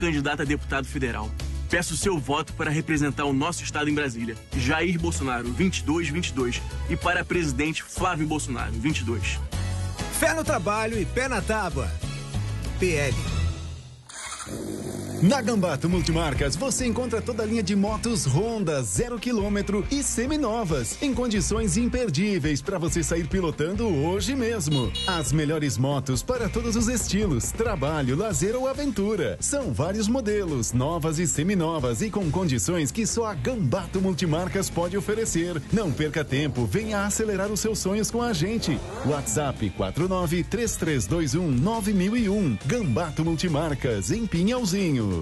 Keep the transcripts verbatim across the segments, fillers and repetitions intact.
candidato a deputado federal. Peço seu voto para representar o nosso estado em Brasília. Jair Bolsonaro, vinte e dois vinte e dois. E para presidente Flávio Bolsonaro, vinte e dois. Fé no trabalho e pé na tábua. P L. Na Gambato Multimarcas você encontra toda a linha de motos Honda, zero quilômetro e seminovas, em condições imperdíveis para você sair pilotando hoje mesmo. As melhores motos para todos os estilos, trabalho, lazer ou aventura. São vários modelos, novas e seminovas e com condições que só a Gambato Multimarcas pode oferecer. Não perca tempo, venha acelerar os seus sonhos com a gente. WhatsApp quatro nove três três dois um nove mil e um. Gambato Multimarcas, em Pinhalzinho.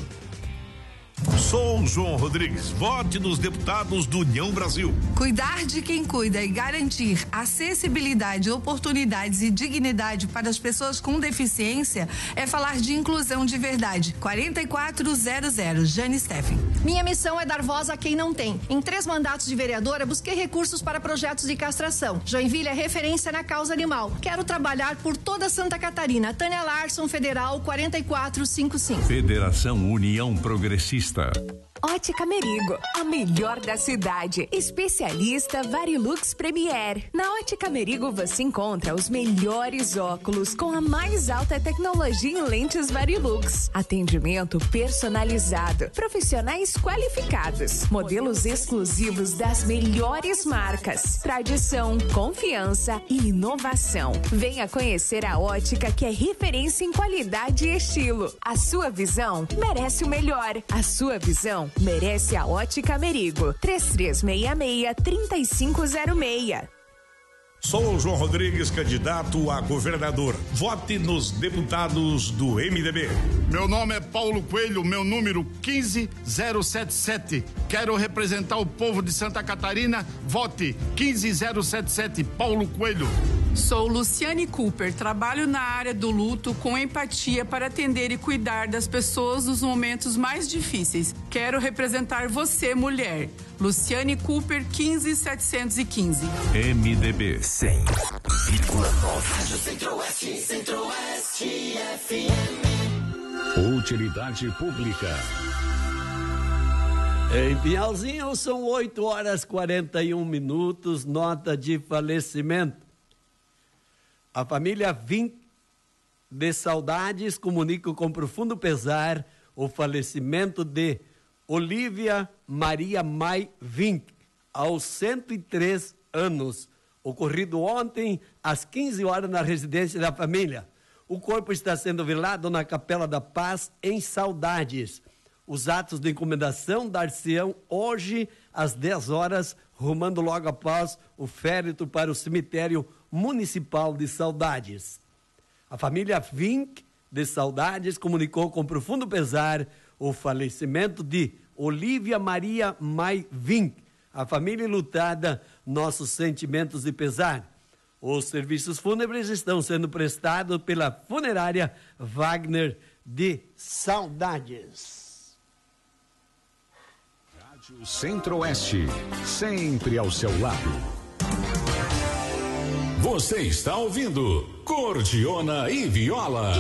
Sou João Rodrigues, vote nos deputados do União Brasil. Cuidar de quem cuida e garantir acessibilidade, oportunidades e dignidade para as pessoas com deficiência é falar de inclusão de verdade. quarenta e quatro zero zero, Jane Steffen. Minha missão é dar voz a quem não tem. Em três mandatos de vereadora, busquei recursos para projetos de castração. Joinville é referência na causa animal. Quero trabalhar por toda Santa Catarina. Tânia Larson, Federal, quarenta e quatro cinquenta e cinco. Federação União Progressista. Ótica Merigo, a melhor da cidade. Especialista Varilux Premier. Na Ótica Merigo você encontra os melhores óculos com a mais alta tecnologia em lentes Varilux. Atendimento personalizado. Profissionais qualificados. Modelos exclusivos das melhores marcas. Tradição, confiança e inovação. Venha conhecer a ótica que é referência em qualidade e estilo. A sua visão merece o melhor. A sua visão merece a Ótica Merigo. três três seis seis, três cinco zero seis. Sou o João Rodrigues, candidato a governador. Vote nos deputados do M D B. Meu nome é Paulo Coelho, meu número quinze zero sete sete. Quero representar o povo de Santa Catarina. Vote quinze zero sete sete, Paulo Coelho. Sou Luciane Cooper, trabalho na área do luto com empatia para atender e cuidar das pessoas nos momentos mais difíceis. Quero representar você, mulher. Luciane Cooper, quinze setecentos e quinze. M D B cem vírgula nove. Centro-Oeste, Centro-Oeste F M. Utilidade pública. Em Pinhalzinho são oito horas e quarenta e um minutos, nota de falecimento. A família Vink de Saudades comunica com profundo pesar o falecimento de Olívia Maria Mai Vink, aos cento e três anos, ocorrido ontem às quinze horas na residência da família. O corpo está sendo velado na Capela da Paz, em Saudades. Os atos de encomendação dar-se-ão hoje às dez horas, rumando logo após o féretro para o cemitério municipal de Saudades. A família Vink de Saudades comunicou com profundo pesar o falecimento de Olívia Maria Mai Vink. A família lutada, nossos sentimentos de pesar. Os serviços fúnebres estão sendo prestados pela funerária Wagner de Saudades. Rádio Centro-Oeste, sempre ao seu lado. Você está ouvindo Cordiona e Viola.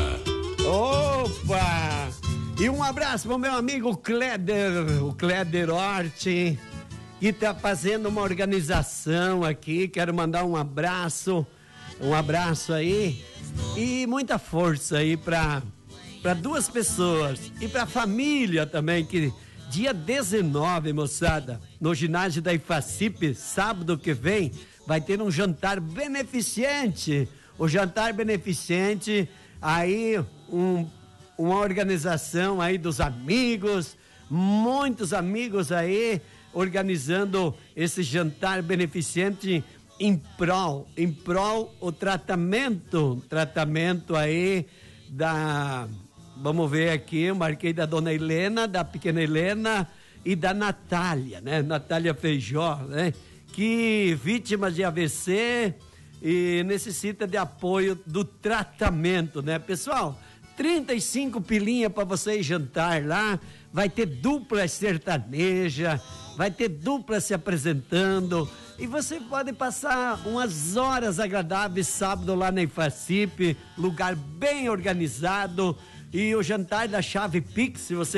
Opa! E um abraço para o meu amigo Cléder, o Cléder Orti, que está fazendo uma organização aqui. Quero mandar um abraço, um abraço aí e muita força aí para para duas pessoas e para a família também, que dia dezenove, moçada, no ginásio da IFACIP, sábado que vem, vai ter um jantar beneficente. O jantar beneficente, aí um, uma organização aí dos amigos, muitos amigos aí, organizando esse jantar beneficente em prol, em prol o tratamento, tratamento aí da, vamos ver aqui, eu marquei da dona Helena, da pequena Helena e da Natália, né? Natália Feijó, né? Que vítimas de A V C e necessita de apoio do tratamento, né? Pessoal, trinta e cinco pilinha para você ir jantar lá, vai ter dupla sertaneja, vai ter dupla se apresentando e você pode passar umas horas agradáveis sábado lá na IFACIP, lugar bem organizado, E o jantar da Chave Pix, se você